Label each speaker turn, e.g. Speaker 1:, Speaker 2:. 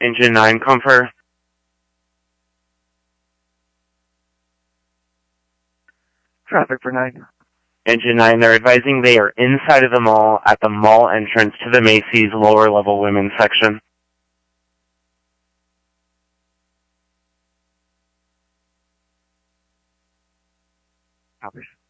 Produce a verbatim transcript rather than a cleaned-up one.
Speaker 1: Engine nine, Comfort.
Speaker 2: Traffic for nine.
Speaker 1: Engine nine, they're advising they are inside of the mall at the mall entrance to the Macy's lower level women's section.
Speaker 2: Copies.